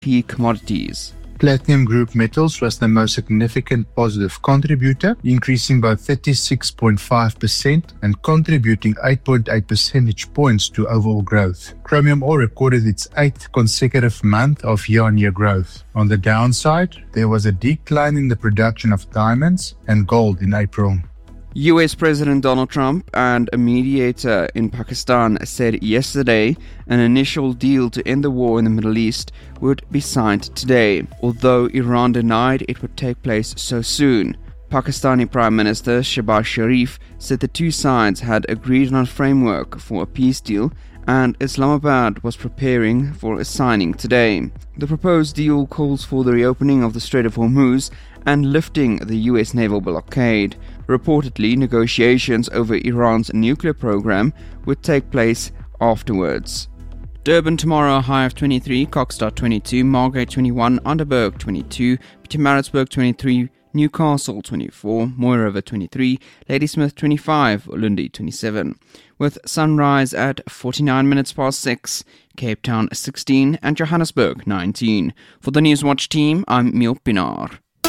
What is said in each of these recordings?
key commodities. Platinum Group Metals was the most significant positive contributor, increasing by 36.5% and contributing 8.8 percentage points to overall growth. Chromium ore recorded its 8th consecutive month of year-on-year growth. On the downside, there was a decline in the production of diamonds and gold in April. US President Donald Trump and a mediator in Pakistan said yesterday an initial deal to end the war in the Middle East would be signed today, although Iran denied it would take place so soon. Pakistani Prime Minister Shehbaz Sharif said the two sides had agreed on a framework for a peace deal and Islamabad was preparing for a signing today. The proposed deal calls for the reopening of the Strait of Hormuz and lifting the US naval blockade. Reportedly, negotiations over Iran's nuclear program would take place afterwards. Durban tomorrow, a high of 23, Kokstad 22, Margate 21, Underberg 22, Pietermaritzburg 23, Newcastle 24, Mooi River 23, Ladysmith 25, Ulundi 27. With sunrise at 49 minutes past 6, Cape Town 16 and Johannesburg 19. For the Newswatch team, I'm Mil Pinar.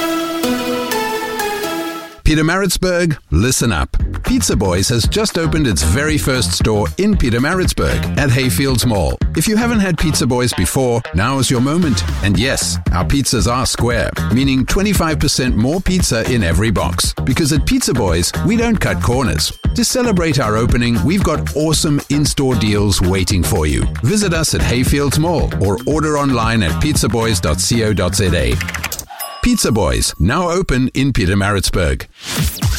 Pietermaritzburg, listen up. Pizza Boys has just opened its very first store in Pietermaritzburg at Hayfields Mall. If you haven't had Pizza Boys before, now is your moment. And yes, our pizzas are square, meaning 25% more pizza in every box. Because at Pizza Boys, we don't cut corners. To celebrate our opening, we've got awesome in-store deals waiting for you. Visit us at Hayfields Mall or order online at pizzaboys.co.za. Pizza Boys, now open in Pietermaritzburg.